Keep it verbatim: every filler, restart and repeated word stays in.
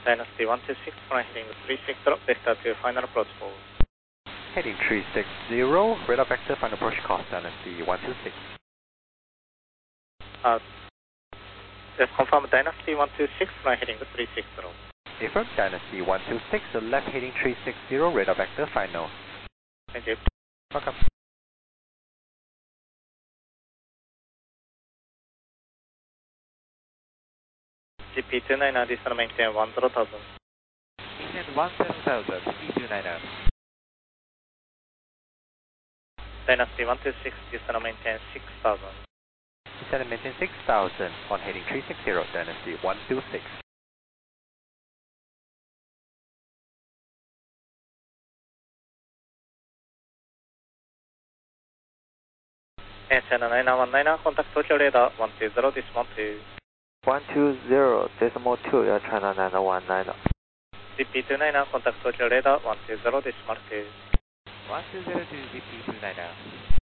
Dynasty one two six, flying heading three six zero, vector to final approach forward. Heading three six zero, radar vector final approach course, Dynasty one two six. Uh, just confirm Dynasty one two six, flying heading three six zero. Affirm, Dynasty one two six, left heading three six zero, radar vector final. Thank you. Welcome. G P two nine nine, descend maintain one zero thousand. Maintain one seven thousand, G P two nine nine. Dynasty one two six, descend maintain six thousand. Descend maintain six thousand, on heading three six zero, Dynasty one two six. China nine nine one nine, contact Tokyo radar one two zero, decimal two. one two zero, decimal two, yeah, China nine nine one nine. G P two nine nine, contact Tokyo radar one two zero, decimal two. one two zero two, G P two nine nine.